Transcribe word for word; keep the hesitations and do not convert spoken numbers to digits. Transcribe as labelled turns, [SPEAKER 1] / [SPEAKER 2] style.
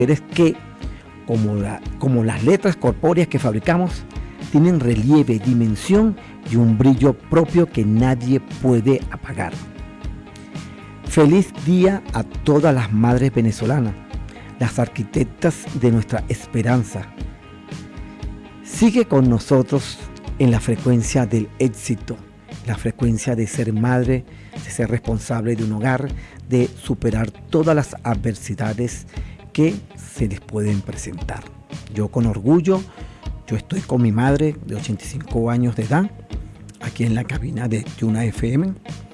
[SPEAKER 1] es que, como, la, como las letras corpóreas que fabricamos, tienen relieve, dimensión y un brillo propio que nadie puede apagar. Feliz día a todas las madres venezolanas, las arquitectas de nuestra esperanza. Sigue con nosotros en la frecuencia del éxito, la frecuencia de ser madre, de ser responsable de un hogar, de superar todas las adversidades que se les pueden presentar. Yo con orgullo, yo estoy con mi madre de ochenta y cinco años de edad, aquí en la cabina de Yuna F M,